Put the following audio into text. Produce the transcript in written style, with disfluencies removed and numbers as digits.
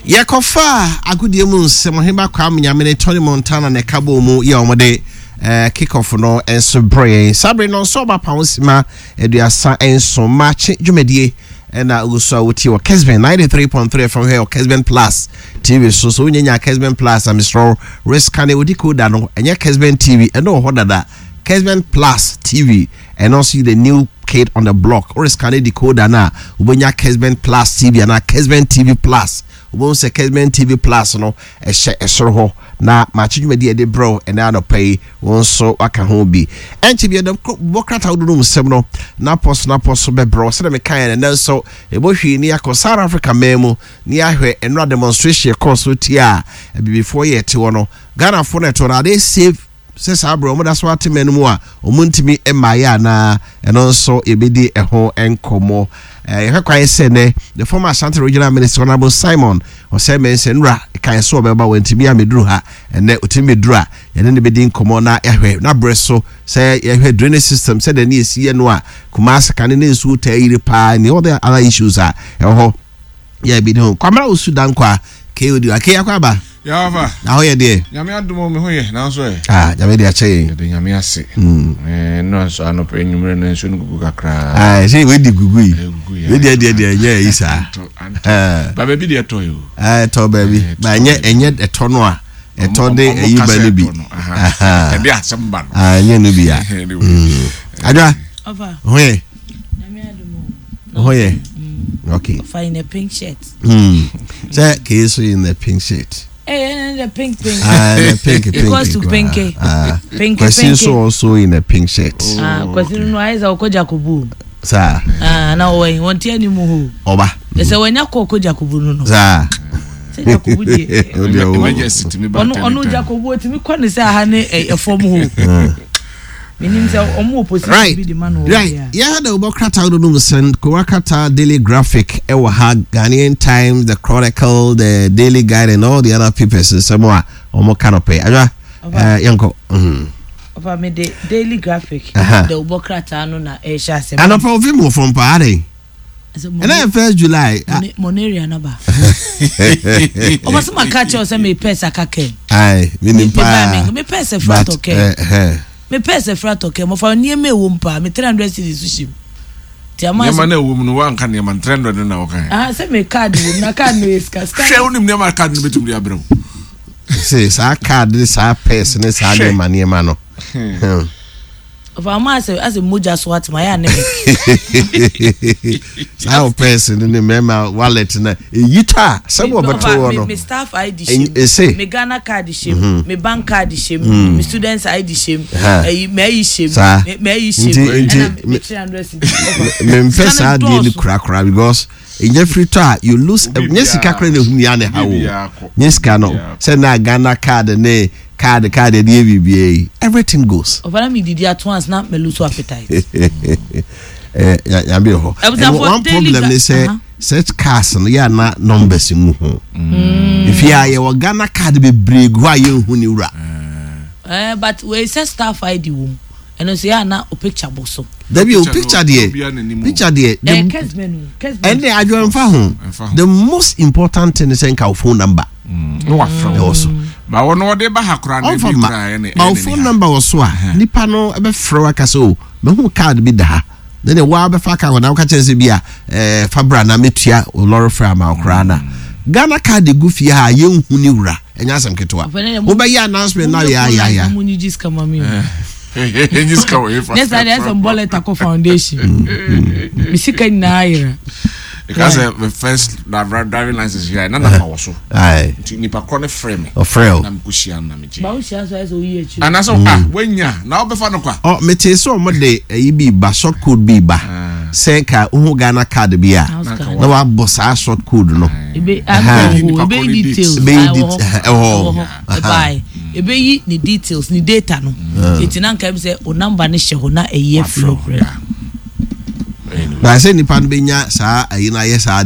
Yakofa agudie mu nsem heba kwa mnyamene Tony Montana ne kabo mu ya omode kick off no enso brain sabre no so ba pawnsima eduasa enso match dwumedie na uso wuti wa Kesben 93.3 from here Kesben Plus TV so nyenya Kesben Plus amistro risk kan odi koda no enye Kesben TV eno hodada Kesben Plus TV and also the new kid on the block or scan the decoder na ubenya Kesben Plus TV na Kesben TV Plus ubon se Kesben TV Plus no esoro ho na matchudwumadi de bro and na no pay won so aka ho bi enti bi dem bokrata wodum sem no na pos be bro se me kan na so e bo hwi ni akọ South Africa memu ni ahwe enra demonstration course tia before yet wono Ghana for net na dey save says abro mo that's what men mu a omuntimi emaya na eno so ebedi eho enkomo ehekwan se ne the former Ashanti Regional Minister Honorable Simon o say men se nra kan so obeba wantimi ameduru ha ene otimi duru a yene ne bedi enkomo na ehwe na breso say ehwe drainage system say the ne esi no a Kumasi kan ne nsu tayiri pa ni all the other issues a eho ya bi no kwamra Sudan kwa keodi akya kwa ba Yava. How you there? Nyame adumo me hoye na so e. Nyame de ache. De nyame ase. No so anope enyumre na nso nugu kakra. Say we di gugu yi. We de nye isa. Ba baby de to yo. To baby. Ba enye eto no a. Eto de eyi ba ni bi. E bi asem ba no. Nye no bi ya. Adwa. Over. Hoye. Nyame adumo. Hoye. Okay. Find a pink shirt. Say keso in the pink shirt. The pink. The pink. Because to pinky. Pink. Question also in a pink shirt. Question no eyes or Jacobu. Sir. Now when you want any more. Oba. They say when you call Jacobu no. Sir. Jacobu. Ono Jacobu to me kon say hane e form ho. Meaning say omo opposite be the man over here. Yeah, the Bokrata Udum send Kurakata Daily Graphic, Ewa Ghanaian Times, the Chronicle, the Daily Guide, and all the other papers. Somewhere omo canopy. Yanko. Over me the Daily Graphic. The Bokrata no na shase. And of him from party. And then 1st July. Moneria naba. Oba some catch us me pesa kake. Aye, me pesa frat okay. Me pesa frat okay mo fa nie me wo mpa me 300 cedis sushim ti ama ma na wo mu no wan kan ne man 300 na wo kan say me card wo na card no iska she wonim ne ma card no betum dia brem say sa card ni sa pesa ni sa ne ma no of ama as a moja swat my ya ne sa pesa ni mema wallet na yita some of beto no me staff ID shim me Ghana card shim me bank card shim me students ID shim me shim me shim me 300 me pesa dey ni kura because in every time you lose nyesika kra na huni ya ne hawo nyesika no say na Ghana card ne card the BBA everything goes over me did at once not me lose appetite one problem they say such cars no ya na numbers mu ho if you are Ghana card be break why you hu ni wura but we say staff ID wom and say ya na o picture boso there be o picture there Kesben and the adwan fa ho the most important thing is your phone number no wa from also ba wono de ba hakura na bi kra ne my phone number was so nipa no e be frɛ waka so me hu card bi da then the wa be fa ka na ka chense bia fabra na metua o lorry fra ma okra na Ghana card go fie ha ye hu ni wura enya asem ketwa wo be ya announcement na ya muni just come me just come away from yes there's some bullet taco foundation misika na ayira because the first driving license here na na so aye nipa kro ne frame na mkushia na meje ba ushia so eso yi echi ana so wenya na obefa no kwa mete so mo de yi ba short code bi ba senka uhu Ghana card bi a na wa boss a short code no ebe details ebe yi ni details ni data no etina nka be say o number ne hye ho na eye flow na say nipa no benya saa ayi na yes